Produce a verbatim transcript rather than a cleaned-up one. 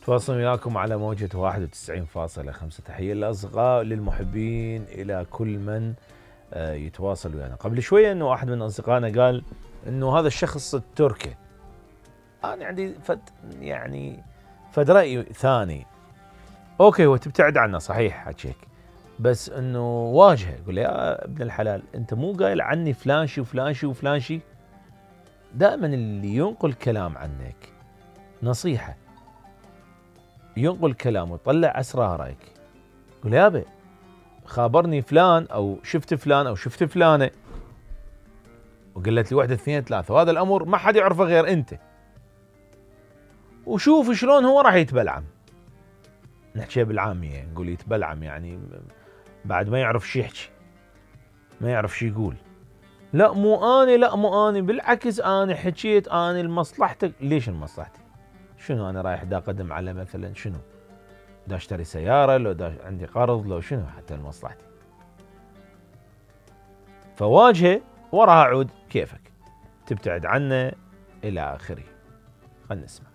تواصل وياكم على موجة واحد وتسعين فاصلة خمسة. تحية للأصدقاء للمحبين إلى كل من يتواصل ويانا. قبل شوية أنه واحد من أصدقائنا قال أنه هذا الشخص التركي، أنا عندي فد يعني فد رأي ثاني. أوكي، هو تبتعد عنه صحيح حكيك، بس أنه واجهه قول يا ابن الحلال أنت مو قايل عني فلان شي وفلان شي وفلان شي. دائما اللي ينقل كلام عنك نصيحة، ينقل كلام ويطلع أسرارك، قول يا أبي خابرني فلان أو شفت فلان أو شفت فلانة وقلت لي واحدة اثنين ثلاثة، وهذا الأمر ما حد يعرفه غير أنت، وشوف شلون هو راح يتبلعم. نحكي بالعامية نقول يتبلعم، يعني بعد ما يعرف شي يحكي، ما يعرف شي يقول. لا مو أنا، لا مو أنا، بالعكس أنا حكيت أنا لمصلحتك. ليش لمصلحتي؟ شنو أنا رايح دا أقدم على مثلا شنو؟ دا اشتري سيارة، لو دا عندي قرض، لو شنو حتى لمصلحتي. فواجهه وراها عود كيفك، تبتعد عنه إلى آخره. خلنا نسمع.